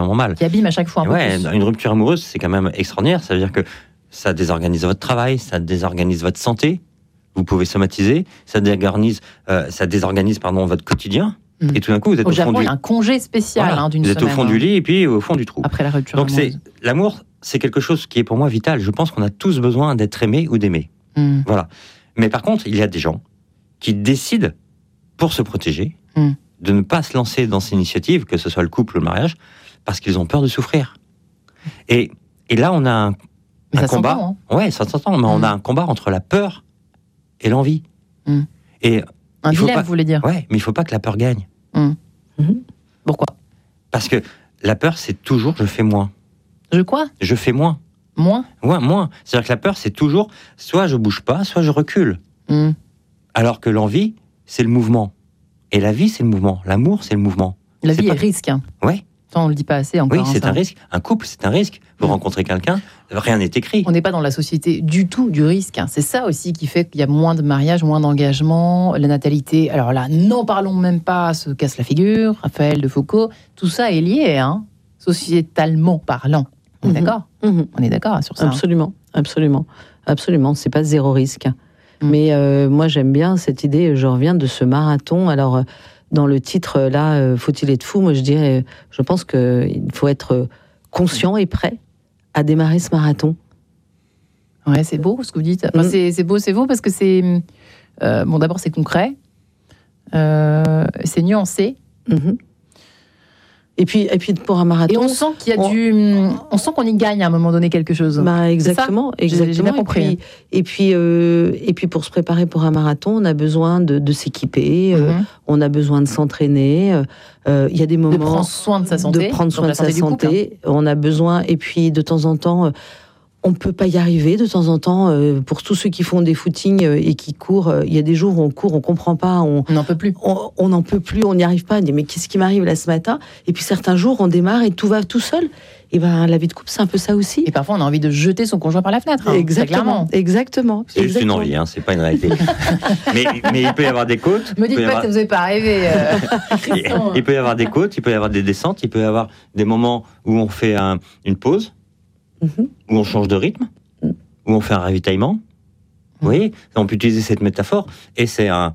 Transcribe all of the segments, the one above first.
extrêmement mal. Qui abîme à chaque fois un peu plus. Une rupture amoureuse, c'est quand même extraordinaire. Ça veut dire que ça désorganise votre travail, ça désorganise votre santé. Vous pouvez somatiser, ça désorganise votre quotidien. Et tout d'un coup, vous êtes au au fond Japon, du... il y a un congé spécial d'une Vous semaine. êtes au fond du lit et puis au fond du trou. Après la rupture Donc amoureuse. l'amour, c'est quelque chose qui est pour moi vital. Je pense qu'on a tous besoin d'être aimé ou d'aimer. Voilà. Mais par contre, il y a des gens qui décident, pour se protéger, de ne pas se lancer dans ces initiatives, que ce soit le couple ou le mariage, parce qu'ils ont peur de souffrir. Et là, on a un combat. S'entend, Ouais, ça s'entend, mais on a un combat entre la peur et l'envie. Et un dilemme, vous voulez dire. Ouais, mais il ne faut pas que la peur gagne. Pourquoi ? Parce que la peur, c'est toujours je fais moins. Je fais moins. Moins ? Ouais, moins. C'est-à-dire que la peur, c'est toujours soit je bouge pas, soit je recule. Alors que l'envie, c'est le mouvement. Et la vie, c'est le mouvement. L'amour, c'est le mouvement. La vie est risque. Ouais. Ça, on le dit pas assez encore. Oui, c'est un risque. Un couple, c'est un risque. Vous rencontrez quelqu'un, rien n'est écrit. On n'est pas dans la société du tout du risque. C'est ça aussi qui fait qu'il y a moins de mariages, moins d'engagement, la natalité. Alors là, n'en parlons même pas, se casse la figure. Raphaël de Foucault, tout ça est lié, sociétalement parlant. On est d'accord ? On est d'accord sur ça. Absolument, absolument, absolument. C'est pas zéro risque. Mais moi, j'aime bien cette idée. Je reviens de ce marathon. Alors, dans le titre, là, faut-il être fou ? Moi, je pense qu'il faut être conscient et prêt à démarrer ce marathon. Ouais, c'est beau ce que vous dites. Enfin, c'est beau parce que c'est... d'abord, c'est concret. C'est nuancé. Et puis pour un marathon... Et on sent qu'il y a on sent qu'on y gagne à un moment donné quelque chose. Exactement. J'ai bien compris. Et puis pour se préparer pour un marathon, on a besoin de s'équiper, on a besoin de s'entraîner. Il y a des moments... De prendre soin de sa santé. On a besoin... Et puis de temps en temps... On ne peut pas y arriver de temps en temps. Pour tous ceux qui font des footings et qui courent, il y a des jours où on court, on ne comprend pas. On n'en peut plus. On n'en peut plus, on n'y arrive pas. On dit, mais qu'est-ce qui m'arrive là ce matin ? Et puis certains jours, on démarre et tout va tout seul. Et la vie de couple, c'est un peu ça aussi. Et parfois, on a envie de jeter son conjoint par la fenêtre. Exactement. C'est juste une envie, c'est pas une réalité. mais il peut y avoir des côtes. Me dites pas que ça vous est pas arrivé. Il peut y avoir des côtes, il peut y avoir des descentes, il peut y avoir des moments où on fait une pause. Où on change de rythme, où on fait un ravitaillement. Vous voyez, on peut utiliser cette métaphore, et c'est un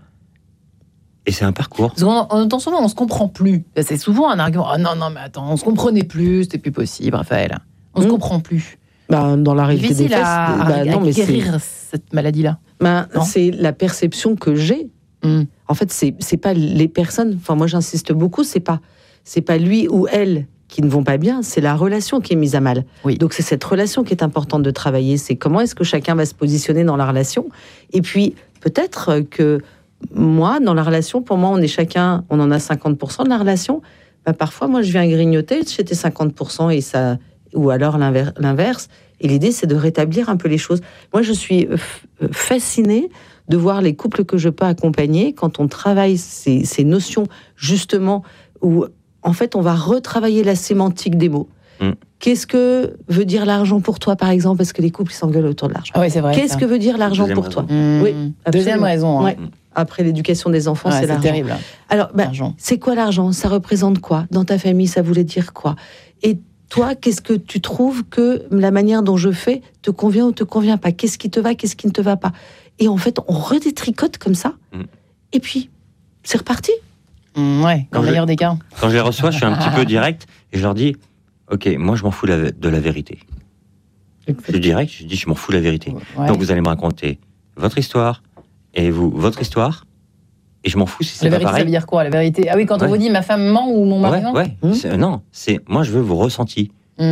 parcours. Parce qu'on entend souvent, on se comprend plus. C'est souvent un argument. Oh non, mais attends, on se comprenait plus, c'était plus possible, Raphaël. On se comprend plus. Dans la réalité des faits, à guérir cette maladie-là. C'est la perception que j'ai. En fait, c'est pas les personnes. Enfin, moi, j'insiste beaucoup. C'est pas lui ou elle qui ne vont pas bien, c'est la relation qui est mise à mal. Donc c'est cette relation qui est importante de travailler, c'est comment est-ce que chacun va se positionner dans la relation. Et puis peut-être que moi, dans la relation, pour moi, on en a 50% de la relation. Parfois, moi, je viens grignoter, j'étais 50% et ça, ou alors l'inverse. Et l'idée, c'est de rétablir un peu les choses. Moi, je suis fascinée de voir les couples que je peux accompagner quand on travaille ces notions, justement, où en fait, on va retravailler la sémantique des mots. Qu'est-ce que veut dire l'argent pour toi, par exemple ? Parce que les couples s'engueulent autour de l'argent. Oui, c'est vrai. Qu'est-ce que veut dire l'argent pour toi ? Oui, deuxième raison. Après l'éducation des enfants, c'est l'argent. C'est terrible. Alors, c'est quoi l'argent ? Ça représente quoi ? Dans ta famille, ça voulait dire quoi ? Et toi, qu'est-ce que tu trouves que la manière dont je fais te convient ou te convient pas ? Qu'est-ce qui te va ? Qu'est-ce qui ne te va pas ? Et en fait, on redétricote comme ça. Et puis, c'est reparti. Dans le meilleur des cas. Quand je les reçois, je suis un petit peu direct et je leur dis, ok, moi je m'en fous de la vérité. Je suis direct, je dis je m'en fous de la vérité. Donc vous allez me raconter votre histoire et vous votre histoire et je m'en fous si c'est pas pareil. La vérité, ça veut dire quoi, la vérité ? Ah oui, quand on vous dit ma femme ment ou mon mari ment. Non, c'est moi je veux vos ressentis.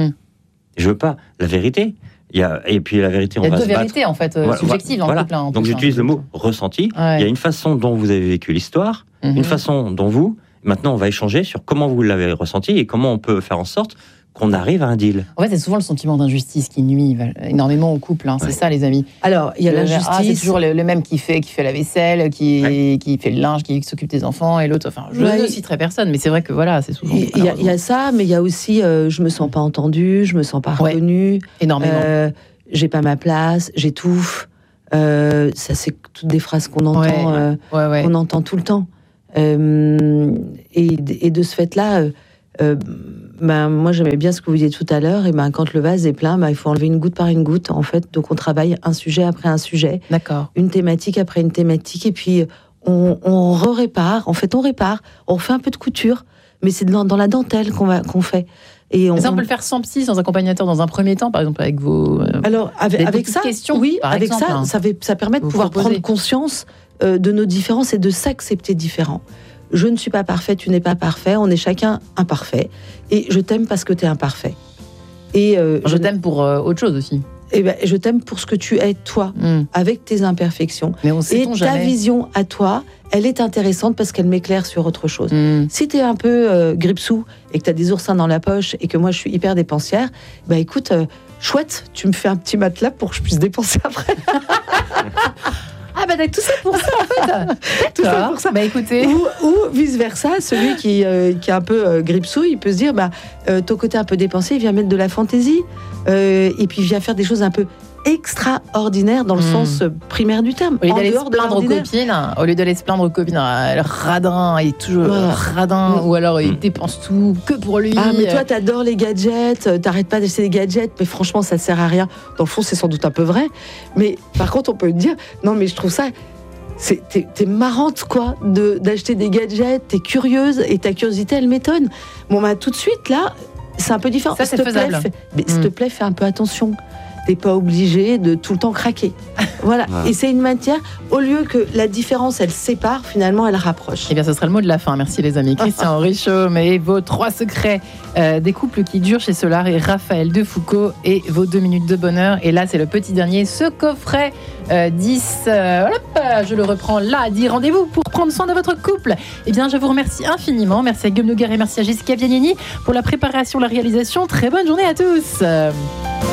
Je veux pas la vérité. Et puis la vérité, on va se battre. Il y a deux vérités en fait subjectives dans le couple. Donc j'utilise le mot ressenti. Il y a une façon dont vous avez vécu l'histoire, une façon dont vous. Maintenant, on va échanger sur comment vous l'avez ressenti et comment on peut faire en sorte qu'on arrive à un deal. En fait, c'est souvent le sentiment d'injustice qui nuit énormément au couple. C'est ça, les amis. Alors, il y a l'injustice. C'est toujours le même qui fait la vaisselle, qui fait le linge, qui s'occupe des enfants, et l'autre. Enfin, je ne citerai personne, mais c'est vrai que voilà, c'est souvent. Il y a ça, mais il y a aussi, je me sens pas entendue, je me sens pas reconnue. Énormément. J'ai pas ma place, j'étouffe. Ça, c'est toutes des phrases qu'on entend, qu'on entend tout le temps. Et de ce fait-là, moi j'aimais bien ce que vous disiez tout à l'heure, et quand le vase est plein, il faut enlever une goutte par une goutte, en fait. Donc on travaille un sujet après un sujet, une thématique après une thématique, et puis on répare, en fait on répare, on refait un peu de couture, mais c'est dans la dentelle qu'on fait. Et ça, on peut le faire sans psy, sans accompagnateur dans un premier temps, par exemple avec vos alors avec ça, questions, oui, avec exemple, ça permet de pouvoir prendre conscience de nos différences et de s'accepter différents. Je ne suis pas parfaite, tu n'es pas parfait, on est chacun imparfait. Et je t'aime parce que tu es imparfait. Et je t'aime pour autre chose aussi. Et je t'aime pour ce que tu es, toi, avec tes imperfections. Mais et ta vision à toi, elle est intéressante parce qu'elle m'éclaire sur autre chose. Si tu es un peu gripsou et que tu as des oursins dans la poche et que moi je suis hyper dépensière, écoute, chouette, tu me fais un petit matelas pour que je puisse dépenser après. Ah tout ça pour ça en fait. Tout ça pour ça. Écoutez. Ou vice versa, celui qui est un peu gripsou, il peut se dire ton côté un peu dépensé, il vient mettre de la fantaisie et puis il vient faire des choses un peu extraordinaires dans le sens primaire du terme. Au lieu d'aller se plaindre aux copines, le radin, il est toujours radin, ou alors il dépense tout que pour lui. Ah mais toi t'adores les gadgets, t'arrêtes pas d'acheter des gadgets, mais franchement ça sert à rien. Dans le fond c'est sans doute un peu vrai, mais par contre on peut dire non mais je trouve ça t'es marrante quoi d'acheter des gadgets, t'es curieuse et ta curiosité elle m'étonne. Bon tout de suite là c'est un peu différent. Ça c'est faisable. S'il te plaît fais un peu attention. T'es pas obligé de tout le temps craquer. Voilà. Et c'est une matière, au lieu que la différence, elle sépare, finalement, elle rapproche. Eh bien, ce serait le mot de la fin. Merci, les amis. Christian Richomme et vos 3 secrets des couples qui durent chez Solar et Raphaël Defoucauld et vos 2 minutes de bonheur. Et là, c'est le petit dernier, ce coffret 10. Je le reprends là. 10 rendez-vous pour prendre soin de votre couple. Eh bien, je vous remercie infiniment. Merci à Guillaume Noguer et merci à Jessica Vianini pour la préparation, la réalisation. Très bonne journée à tous.